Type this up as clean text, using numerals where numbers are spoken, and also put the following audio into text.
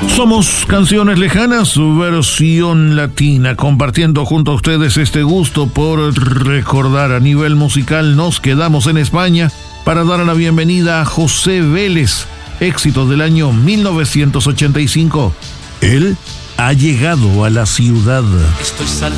Somos Canciones Lejanas, su versión latina, compartiendo junto a ustedes este gusto por recordar. A nivel musical nos quedamos en España para dar la bienvenida a José Vélez, éxito del año 1985. Él ha llegado a la ciudad. Estoy saliendo